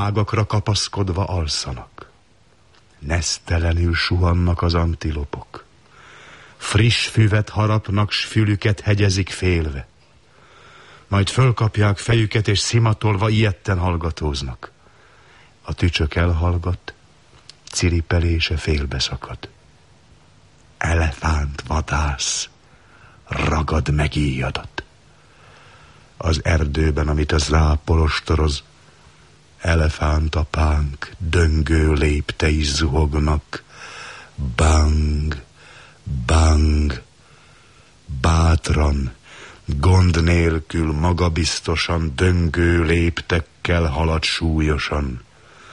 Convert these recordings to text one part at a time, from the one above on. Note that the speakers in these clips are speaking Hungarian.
ágakra kapaszkodva alszanak. Nesztelenül suhannak az antilopok. Friss füvet harapnak, s fülüket hegyezik félve. Majd fölkapják fejüket, és szimatolva ijedten hallgatóznak. A tücsök elhallgat, ciripelése félbeszakad. Elefánt vadász ragad megíjadat. Az erdőben, amit a zápol ostoroz, elefántapánk döngő léptei zuhognak. Bang, bang, bátran, gond nélkül, magabiztosan, döngő léptekkel halad súlyosan.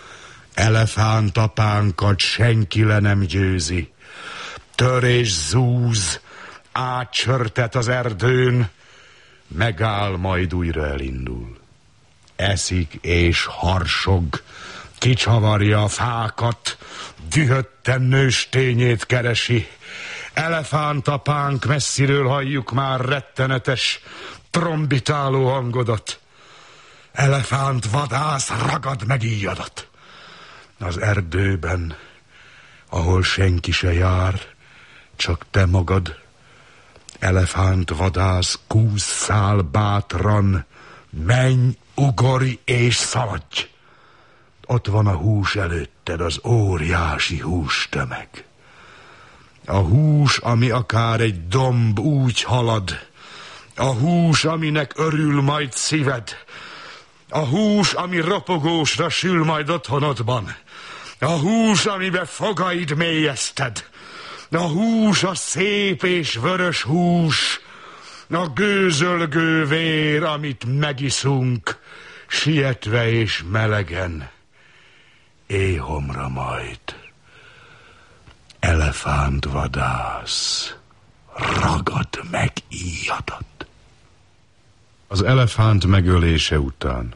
Elefántapánkat senki le nem győzi. Tör és zúz, átcsörtet az erdőn, megáll, majd újra elindul. Eszik és harsog, kicsavarja a fákat, dühötten nőstényét keresi. Elefántapánk messziről halljuk már rettenetes, trombitáló hangodat. Elefánt vadász ragad megíjadat. Az erdőben, ahol senki se jár, csak te magad, elefánt vadász, kússzál bátran, menj, ugorj és szaladj! Ott van a hús előtted, az óriási hústömeg. A hús, ami akár egy domb úgy halad, a hús, aminek örül majd szíved, a hús, ami ropogósra sül majd otthonodban, a hús, amibe fogaid mélyezted, a hús, a szép és vörös hús, a gőzölgő vér, amit megiszunk, sietve és melegen, éhomra majd. Elefántvadász, ragad meg íjadat. Az elefánt megölése után.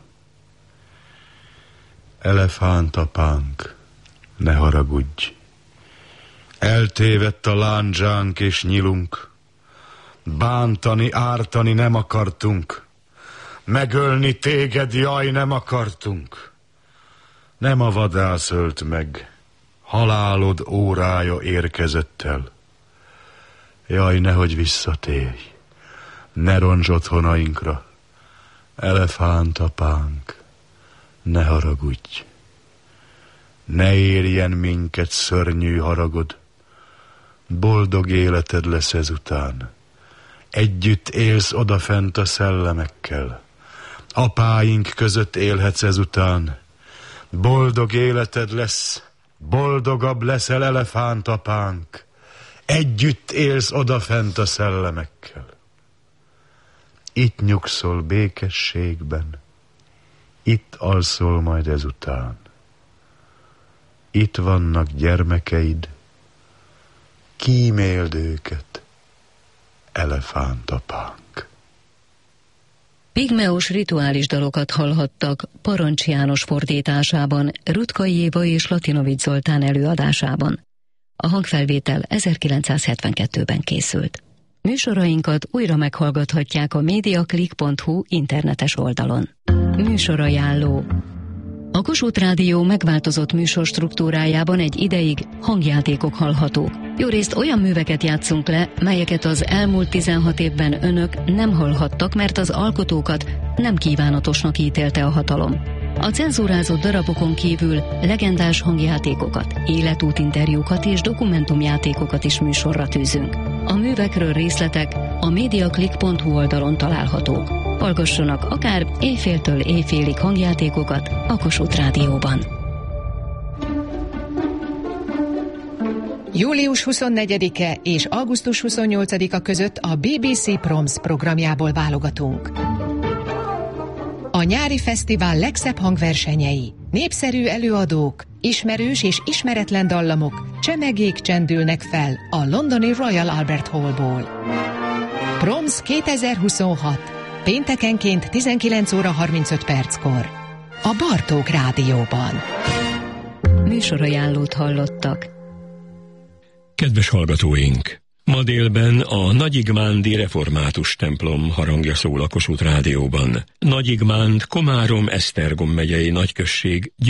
Elefántapánk, ne haragudj. Eltévedt a lándzsánk és nyilunk. Bántani, ártani nem akartunk. Megölni téged, jaj, nem akartunk. Nem a vadász ölt meg, halálod órája érkezett el. Jaj, nehogy visszatérj, ne roncs otthonainkra. Elefántapánk, ne haragudj. Ne érjen minket szörnyű haragod. Boldog életed lesz ezután. Együtt élsz odafent a szellemekkel. Apáink között élhetsz ezután. Boldog életed lesz, boldogabb leszel, elefántapánk. Együtt élsz odafent a szellemekkel. Itt nyugszol békességben, itt alszol majd ezután. Itt vannak gyermekeid, kíméld őket, elefántapánk. Pigmeus rituális dalokat hallhattak Parancs János fordításában, Rutkai Éva és Latinovics Zoltán előadásában. A hangfelvétel 1972-ben készült. Műsorainkat újra meghallgathatják a mediaclick.hu internetes oldalon. Műsorajánló. A Kossuth Rádió megváltozott műsorstruktúrájában egy ideig hangjátékok hallhatók. Jórészt olyan műveket játszunk le, melyeket az elmúlt 16 évben önök nem hallhattak, mert az alkotókat nem kívánatosnak ítélte a hatalom. A cenzúrázott darabokon kívül legendás hangjátékokat, életútinterjúkat és dokumentumjátékokat is műsorra tűzünk. A művekről részletek a mediaclick.hu oldalon találhatók. Hallgassanak akár éjféltől éjfélig hangjátékokat a Kossuth Rádióban. Július 24-e és augusztus 28-a között a BBC Proms programjából válogatunk. A nyári fesztivál legszebb hangversenyei, népszerű előadók, ismerős és ismeretlen dallamok, csemegék csendülnek fel a londoni Royal Albert Hallból. Proms 2026. Péntekenként 19 óra 35 perckor. A Bartók Rádióban. Műsorajánlót hallottak. Kedves hallgatóink! Ma délben a Nagyigmándi Református templom harangja szól a Kossuth Rádióban. Nagyigmánd Komárom-Esztergom megyei nagyközség